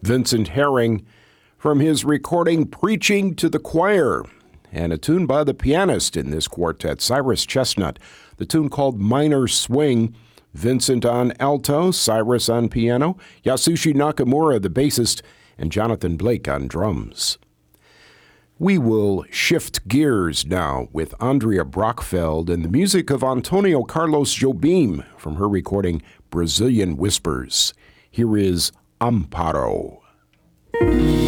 Vincent Herring from his recording Preaching to the Choir, and a tune by the pianist in this quartet, Cyrus Chestnut, the tune called Minor Swing. Vincent on alto, Cyrus on piano, Yasushi Nakamura, the bassist, and Jonathan Blake on drums. We will shift gears now with Andrea Brockfeld and the music of Antonio Carlos Jobim from her recording Brazilian Whispers. Here is Amparo.